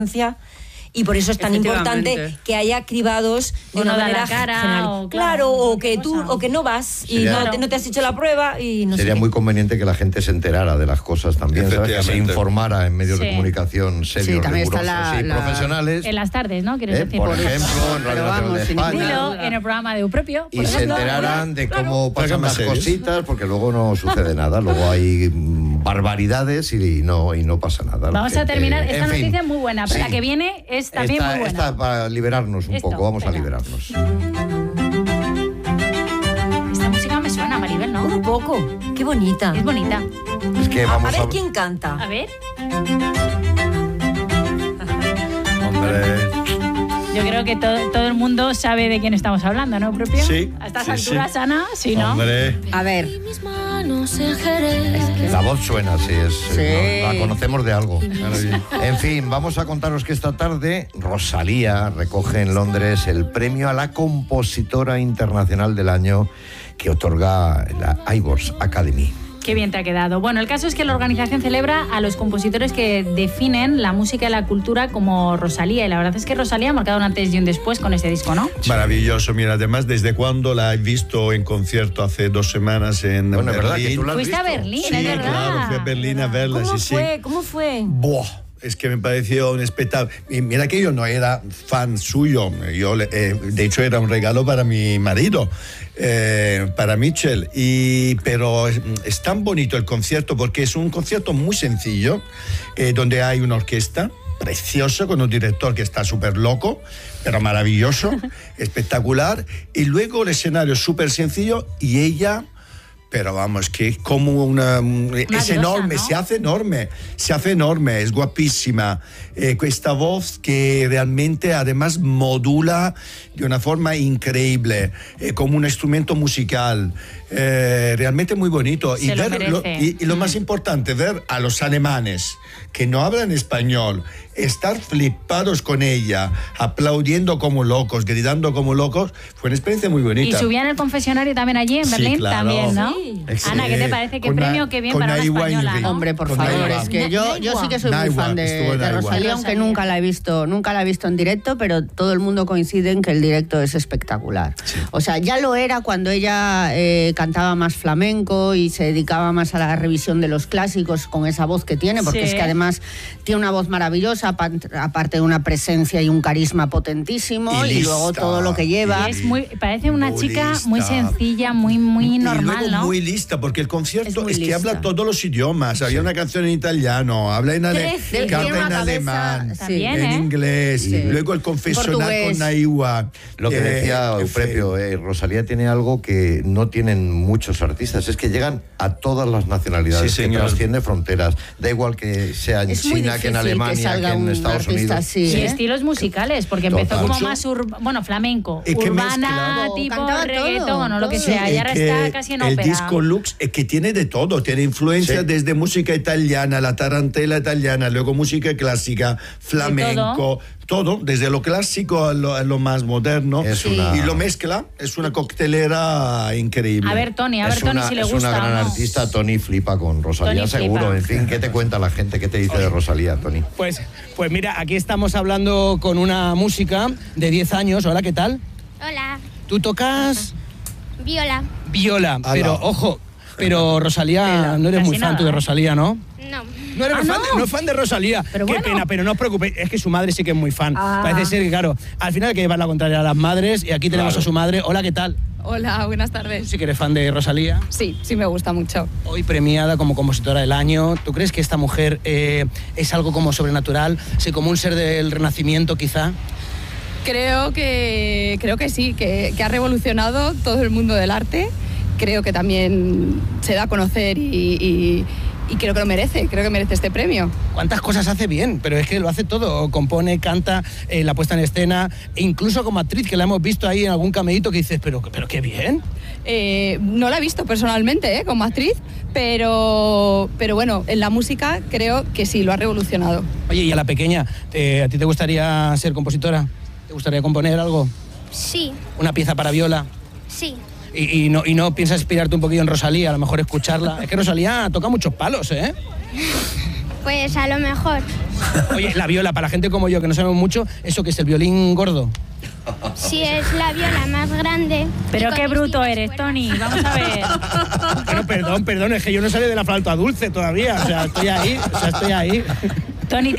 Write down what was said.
y por eso es tan importante que haya cribados de una manera general. Claro, o que tú o que no vas y no te has hecho la prueba y no sería muy conveniente que la gente se enterara de las cosas también, ¿sabes? Que se informara en medios de comunicación serios, rigurosos y profesionales. En las tardes, ¿no? ¿Quieres decir? Por ejemplo, en Radio Nacional de España. En el programa de Eupropio. Y se enteraran de cómo pasan las cositas, porque luego no sucede nada, luego hay barbaridades y no pasa nada. Vamos a terminar, esta noticia es muy buena, pero la que viene es también muy buena. Esta para liberarnos un poco, vamos a liberarnos. Esta música me suena, Maribel, ¿no? Un poco, qué bonita. Es bonita. Es que vamos a ver quién canta. A ver. Hombre. Yo creo que todo el mundo sabe de quién estamos hablando, ¿no, propio? Sí. A estas alturas, Ana, sí, ¿no? Hombre. A ver. La voz suena, sí. La conocemos de algo. En fin, vamos a contaros que esta tarde Rosalía recoge en Londres el premio a la compositora internacional del año que otorga la Ivors Academy. Qué bien te ha quedado. Bueno, el caso es que la organización celebra a los compositores que definen la música y la cultura como Rosalía. Y la verdad es que Rosalía ha marcado un antes y un después con este disco, ¿no? Maravilloso. Mira, además, desde cuando la he visto en concierto hace 2 semanas en Berlín. ¿Verdad que tú la has Fuiste visto? a Berlín, Sí, es verdad. claro, fui a Berlín a verla. ¿Cómo fue? Buah. Es que me pareció un espectáculo. Y mira que yo no era fan suyo. Yo, de hecho, era un regalo para mi marido, para Mitchell. Pero es tan bonito el concierto porque es un concierto muy sencillo, donde hay una orquesta preciosa con un director que está súper loco, pero maravilloso, espectacular. Y luego el escenario súper sencillo y ella... Pero vamos, que como es enorme, ¿no? se hace enorme, es guapísima. Esta voz que realmente además modula de una forma increíble, como un instrumento musical, realmente muy bonito. Y lo más importante, ver a los alemanes que no hablan español, estar flipados con ella, aplaudiendo como locos, gritando como locos, fue una experiencia muy bonita. Y subían el confesionario también allí en Berlín, claro. También, ¿no? Sí. Ana, ¿qué te parece? ¿Qué premio? Qué bien para una española, ¿no? Hombre, por favor, es que yo sí que soy muy fan de Rosalía, aunque nunca la he visto en directo, pero todo el mundo coincide en que el directo es espectacular. Sí. O sea, ya lo era cuando ella cantaba más flamenco y se dedicaba más a la revisión de los clásicos con esa voz que tiene, porque es que además tiene una voz maravillosa, aparte de una presencia y un carisma potentísimo, y luego todo lo que lleva. Parece una chica muy sencilla, muy normal, y luego ¿no? muy lista, porque el concierto es que habla todos los idiomas. Había una canción en italiano, habla en alemán, en inglés, luego el confesional con Naiwa. Lo que decía Eupropio, Rosalía tiene algo que no tienen muchos artistas, es que llegan a todas las nacionalidades, que trasciende fronteras. Da igual que sea en China, que en Alemania, que en Estados Unidos. Y estilos musicales, porque empezó como más flamenco, urbana, tipo reggaetón o lo que sea, y ahora está casi en ópera. El disco Lux es que tiene de todo, tiene influencia desde música italiana, la tarantela italiana, luego música clásica, flamenco, todo, desde lo clásico a lo más moderno, y lo mezcla, es una coctelera increíble. A ver, Tony, si le gusta. Es una gran artista, Tony flipa con Rosalía, seguro. En fin, ¿qué te cuenta la gente? ¿Qué te dice de Rosalía, Tony? Pues mira, aquí estamos hablando con una música de 10 años. Hola, ¿qué tal? Hola. ¿Tú tocas? Viola. Viola, pero ojo, pero Rosalía, no eres muy fan tú de Rosalía, ¿no? No. No eres fan de Rosalía. Pero Qué pena, pero no os preocupéis, es que su madre sí que es muy fan. Parece ser que, claro, al final hay que llevar la contraria a las madres, y aquí tenemos a su madre. Hola, ¿qué tal? Hola, buenas tardes. ¿Sí que eres fan de Rosalía? Sí me gusta mucho. Hoy premiada como compositora del año. ¿Tú crees que esta mujer es algo como sobrenatural? ¿Sí, como un ser del Renacimiento, quizá? Creo que sí, que ha revolucionado todo el mundo del arte. Creo que también se da a conocer y creo que lo merece, este premio. ¿Cuántas cosas hace bien? Pero es que lo hace todo, compone, canta, la puesta en escena, e incluso como actriz, que la hemos visto ahí en algún cameíto que dices, pero qué bien. No la he visto personalmente como actriz, pero bueno, en la música creo que sí, lo ha revolucionado. Oye, y a la pequeña, ¿a ti te gustaría ser compositora? ¿Te gustaría componer algo? Sí. ¿Una pieza para viola? Sí. ¿Y no piensas inspirarte un poquillo en Rosalía, a lo mejor escucharla? Es que Rosalía toca muchos palos, ¿eh? Pues a lo mejor. Oye, la viola, para la gente como yo, que no sabemos mucho, ¿eso qué es, el violín gordo? Sí, es la viola más grande. Pero qué bruto eres, Tony. Vamos a ver. Pero perdón, es que yo no salí de la flauta dulce todavía. O sea, estoy ahí. Tony,